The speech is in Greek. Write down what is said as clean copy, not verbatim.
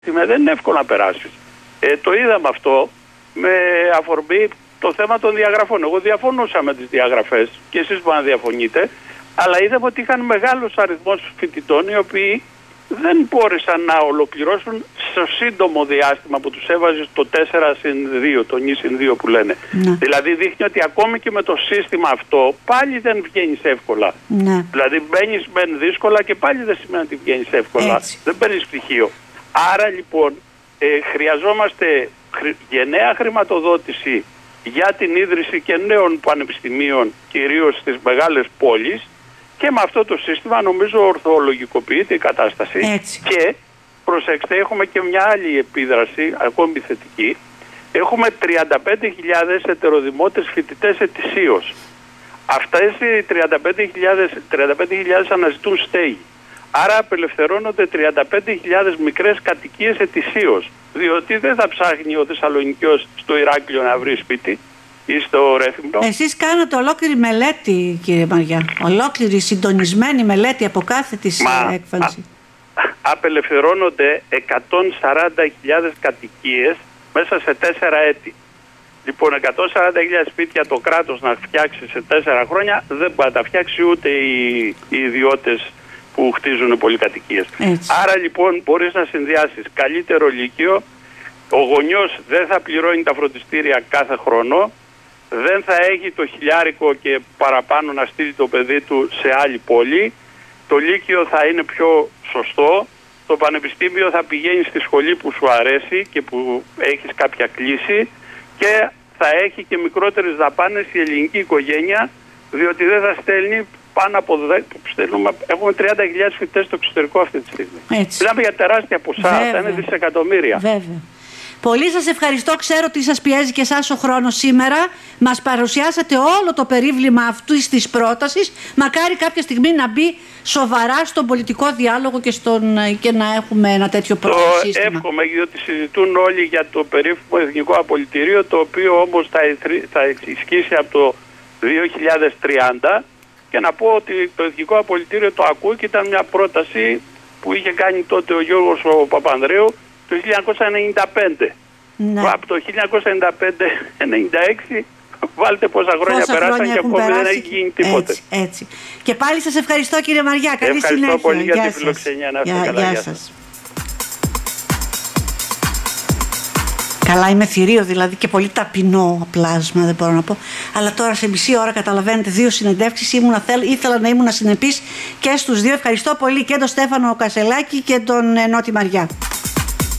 Δεν είναι εύκολο να περάσεις. Το είδαμε αυτό με αφορμή το θέμα των διαγραφών. Εγώ διαφωνούσα με τις διαγραφές και εσείς μπορεί να διαφωνείτε, αλλά είδαμε ότι είχαν μεγάλος αριθμός φοιτητών οι οποίοι δεν μπόρεσαν να ολοκληρώσουν στο σύντομο διάστημα που τους έβαζε το 4+2, το νη+2 που λένε. Ναι. Δηλαδή δείχνει ότι ακόμη και με το σύστημα αυτό πάλι δεν βγαίνεις εύκολα. Ναι. Δηλαδή μπαίνεις μεν δύσκολα και πάλι δεν σημαίνει ότι βγαίνεις εύκολα. Έτσι. Δεν παίρνεις πτυχίο. Άρα λοιπόν χρειαζόμαστε γενναία χρηματοδότηση για την ίδρυση και νέων πανεπιστημίων, κυρίως στις μεγάλες πόλεις, και με αυτό το σύστημα νομίζω ορθολογικοποιείται η κατάσταση. Έτσι. Και προσέξτε, έχουμε και μια άλλη επίδραση, ακόμη θετική. Έχουμε 35.000 ετεροδημότες φοιτητές ετησίως. Αυτές οι 35.000 αναζητούν στέγη. Άρα απελευθερώνονται 35.000 μικρές κατοικίες ετησίως. Διότι δεν θα ψάχνει ο Θεσσαλονικιός στο Ηράκλειο να βρει σπίτι ή στο Ρέθυμνο. Εσείς κάνατε ολόκληρη μελέτη, κύριε Μαριά. Ολόκληρη συντονισμένη μελέτη από κάθε της έκφανση. Απελευθερώνονται 140.000 κατοικίες μέσα σε 4 έτη. Λοιπόν, 140.000 σπίτια το κράτος να φτιάξει σε 4 χρόνια δεν μπορεί να τα φτιάξει ούτε οι ιδιώτες που χτίζουν πολυκατοικίες. Άρα λοιπόν μπορείς να συνδυάσεις καλύτερο λύκειο, ο γονιός δεν θα πληρώνει τα φροντιστήρια κάθε χρόνο, δεν θα έχει το χιλιάρικο και παραπάνω να στείλει το παιδί του σε άλλη πόλη, το λύκειο θα είναι πιο σωστό, το πανεπιστήμιο θα πηγαίνει στη σχολή που σου αρέσει και που έχεις κάποια κλίση και θα έχει και μικρότερες δαπάνες η ελληνική οικογένεια, διότι δεν θα στέλνει πάνω από 10, έχουμε 30.000 φοιτητές στο εξωτερικό αυτή τη στιγμή. Μιλάμε για τεράστια ποσά, θα είναι δισεκατομμύρια. Βέβαια. Πολύ σας ευχαριστώ. Ξέρω ότι σας πιέζει και εσάς ο χρόνος σήμερα. Μας παρουσιάσατε όλο το περίβλημα αυτής της πρότασης. Μακάρι κάποια στιγμή να μπει σοβαρά στον πολιτικό διάλογο και να έχουμε ένα τέτοιο σύστημα. Εύχομαι, διότι συζητούν όλοι για το περίφημο Εθνικό Απολυτήριο, το οποίο όμως θα ισχύσει από το 2030. Και να πω ότι το Εθνικό Απολυτήριο το ακούει και ήταν μια πρόταση που είχε κάνει τότε ο Γιώργος ο Παπανδρέου το 1995. Ναι. Από το 1995-96 βάλτε πόσα χρόνια περάσαν και ακόμη δεν έχει γίνει τίποτε. Έτσι. Και πάλι σας ευχαριστώ, κύριε Μαριά. Καλή συνέχεια. Ευχαριστώ πολύ για τη φιλοξενία. Να είστε καλά. Γεια σας. Καλά, είμαι θηρίο δηλαδή και πολύ ταπεινό πλάσμα, δεν μπορώ να πω. Αλλά τώρα σε μισή ώρα, καταλαβαίνετε, 2 συνεντεύξεις ήθελα να ήμουν συνεπής και στους δύο. Ευχαριστώ πολύ και τον Στέφανο Κασελάκη και τον Νότι Μαριά.